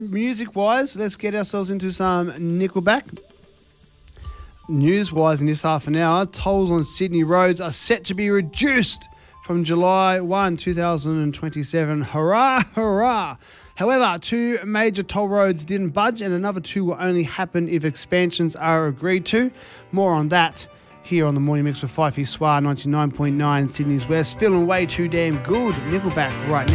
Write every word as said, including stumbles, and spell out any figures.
Music-wise, let's get ourselves into some Nickelback. News-wise, in this half an hour, tolls on Sydney roads are set to be reduced from July first, twenty twenty-seven. Hurrah, hurrah! However, two major toll roads didn't budge, and another two will only happen if expansions are agreed to. More on that here on the Morning Mix with Fifey Swar, ninety-nine point nine Sydney's West. Feeling way too damn good. Nickelback right now.